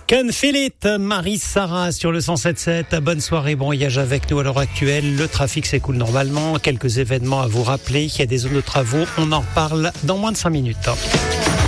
Ken Philippe, Marie-Sarah sur le 107.7. Bonne soirée, bon voyage avec nous à l'heure actuelle. Le trafic s'écoule normalement. Quelques événements à vous rappeler. Il y a des zones de travaux. On en reparle dans moins de 5 minutes.